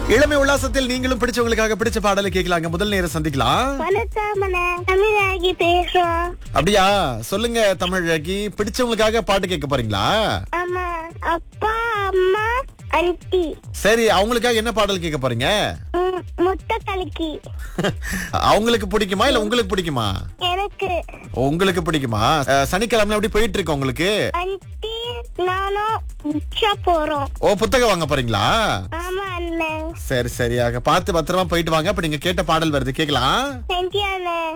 இளமை உல்லாசத்தில் நீங்களும் பிடிச்சவங்களுக்காக பிடிச்ச பாடலை கேட்கலாங்க. முதல் நேரம் சந்திக்கலாம். வணக்கம் தமிழாகி பேசுறோம். அப்படியா? சொல்லுங்க தமிழகி, பிடிச்சவங்களுக்காக பாட்டு கேட்க போறீங்களா? ஆமா, அப்பா அம்மா ஆன்ட்டி. சரி, அவங்களுக்காக என்ன பாடல் கேட்க போறீங்க? முட்டை கலக்கி. அவங்களுக்கு பிடிக்குமா இல்ல உங்களுக்கு பிடிக்குமா? எனக்கு. உங்களுக்கு பிடிக்குமா? சனிக்கிழமை எப்படி போயிட்டு இருக்கு உங்களுக்கு? ஆன்ட்டி நானும் உச்சா போறோம். ஓ, புத்தகம் வாங்க போறீங்களா? ஆமா அண்ணன். சரி சரியாக பார்த்து பத்திரமா போயிட்டு வாங்க. அப்ப நீங்க கேட்ட பாடல் வருது, கேக்கலாம். தேங்க்யூ அண்ணன்.